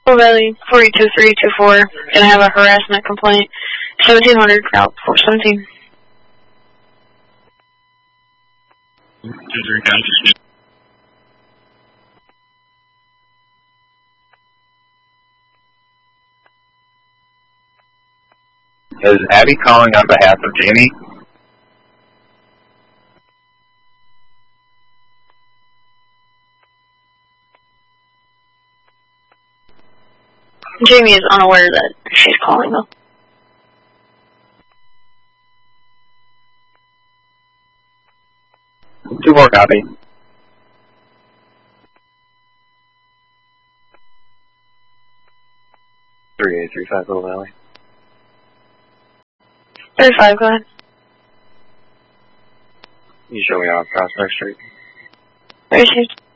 Valley 42324, gonna have a harassment complaint. 1700 route 417. Is Abby calling on behalf of Jamie? Jamie is unaware that she's calling though. Two more copy. 3835 Little Valley. 35, go ahead. You show me off Prospect Street. Where is she?